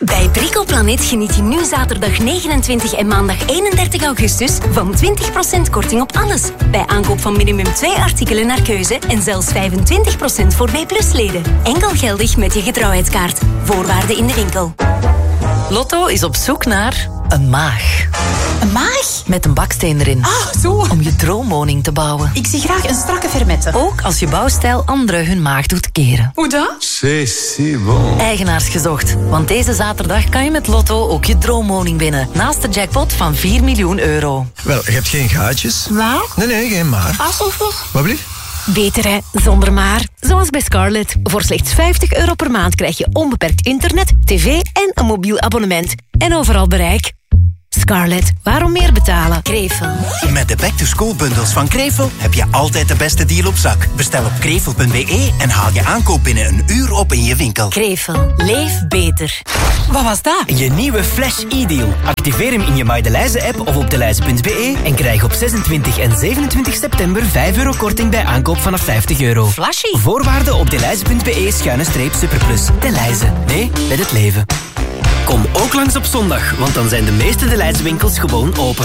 Bij Bricoplanet geniet je nu zaterdag 29 en maandag 31 augustus van 20% korting op alles. Bij aankoop van minimum 2 artikelen naar keuze en zelfs 25% voor B+-leden. Enkel geldig met je getrouwheidskaart. Voorwaarden in de winkel. Lotto is op zoek naar een maag. Een maag? Met een baksteen erin. Ah, zo. Om je droomwoning te bouwen. Ik zie graag een strakke fermette. Ook als je bouwstijl anderen hun maag doet keren. Hoe dan? C'est si bon. Eigenaars gezocht. Want deze zaterdag kan je met Lotto ook je droomwoning winnen. Naast de jackpot van 4 miljoen euro. Wel, je hebt geen gaatjes? Wat? Nee, geen maar. Wat blieft? Beter hè, zonder maar. Zoals bij Scarlett. Voor slechts €50 per maand krijg je onbeperkt internet, tv en een mobiel abonnement. En overal bereik. Scarlett, waarom meer betalen? Krevel. Met de back-to-school bundles van Krevel heb je altijd de beste deal op zak. Bestel op krevel.be en haal je aankoop binnen een uur op in je winkel. Krevel. Leef beter. Wat was dat? Je nieuwe Flash e-deal. Activeer hem in je MyDeLijze-app of op deLijze.be en krijg op 26 en 27 september €5 korting bij aankoop vanaf €50. Flashy. Voorwaarden op deLijze.be/superplus. deLijze. Nee, met het leven. Kom ook langs op zondag, want dan zijn de meeste deLijze-winkels gewoon open.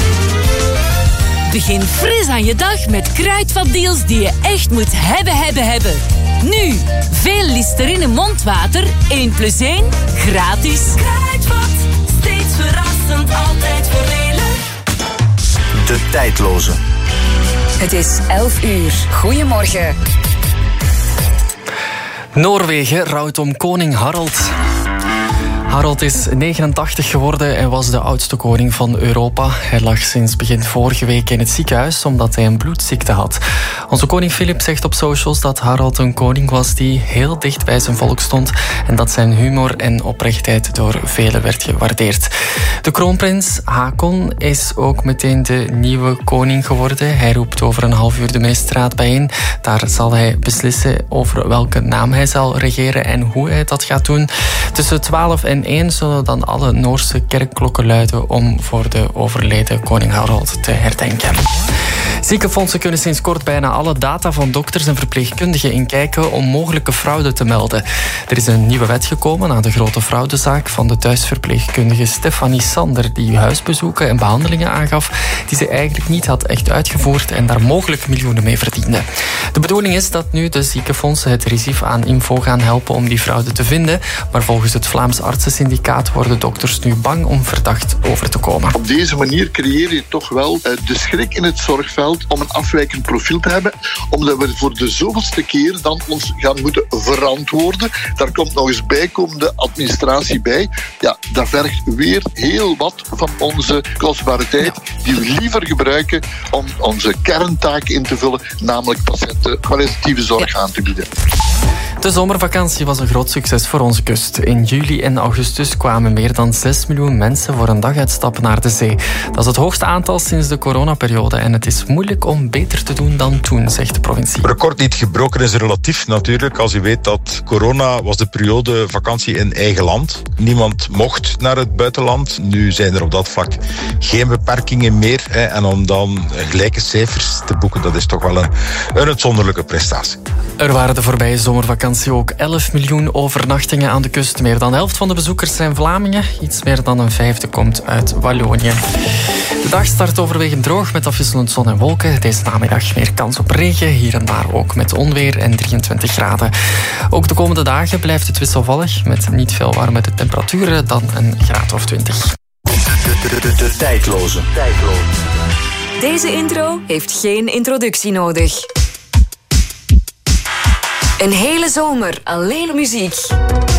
Begin fris aan je dag met kruidvatdeals die je echt moet hebben. Nu, veel Listerine mondwater, 1+1, gratis. Kruidvat, steeds verrassend, altijd voordelig. De tijdloze. Het is 11 uur. Goedemorgen. Noorwegen rouwt om koning Harald. Harald is 89 geworden en was de oudste koning van Europa. Hij lag sinds begin vorige week in het ziekenhuis omdat hij een bloedziekte had. Onze koning Filip zegt op socials dat Harald een koning was die heel dicht bij zijn volk stond en dat zijn humor en oprechtheid door velen werd gewaardeerd. De kroonprins Haakon is ook meteen de nieuwe koning geworden. Hij roept over een half uur de ministerraad bijeen. Daar zal hij beslissen over welke naam hij zal regeren en hoe hij dat gaat doen. Tussen 12 en 1 zullen dan alle Noorse kerkklokken luiden om voor de overleden koning Harald te herdenken. Ziekenfondsen kunnen sinds kort bijna alle data van dokters en verpleegkundigen inkijken om mogelijke fraude te melden. Er is een nieuwe wet gekomen na de grote fraudezaak van de thuisverpleegkundige Stefanie Sander, die huisbezoeken en behandelingen aangaf die ze eigenlijk niet had echt uitgevoerd en daar mogelijk miljoenen mee verdiende. De bedoeling is dat nu de ziekenfondsen het RISIF aan info gaan helpen om die fraude te vinden, maar volgens het Vlaams Artsensyndicaat worden dokters nu bang om verdacht over te komen. Op deze manier creëer je toch wel de schrik in het zorgveld om een afwijkend profiel te hebben, omdat we voor de zoveelste keer dan ons gaan moeten verantwoorden. Daar komt nog eens bijkomende administratie bij. Ja, dat vergt weer heel wat van onze kostbare tijd, die we liever gebruiken om onze kerntaak in te vullen, namelijk patiënten kwalitatieve zorg aan te bieden. De zomervakantie was een groot succes voor onze kust. In juli en augustus kwamen meer dan 6 miljoen mensen voor een daguitstap naar de zee. Dat is het hoogste aantal sinds de coronaperiode en het is moeilijk om beter te doen dan toen, zegt de provincie. Record niet gebroken is relatief natuurlijk. Als u weet dat corona was de periode vakantie in eigen land. Niemand mocht naar het buitenland. Nu zijn er op dat vlak geen beperkingen meer. En om dan gelijke cijfers te boeken, dat is toch wel een uitzonderlijke prestatie. Er waren de voorbije zomervakantie ook 11 miljoen overnachtingen aan de kust. Meer dan de helft van de bezoekers zijn Vlamingen. Iets meer dan een vijfde komt uit Wallonië. De dag start overwegend droog met afwisselend zon en wolken. Deze namiddag meer kans op regen. Hier en daar ook met onweer en 23 graden. Ook de komende dagen blijft het wisselvallig met niet veel warmere temperaturen dan een graad of 20. De tijdloze. Deze intro heeft geen introductie nodig. Een hele zomer alleen muziek.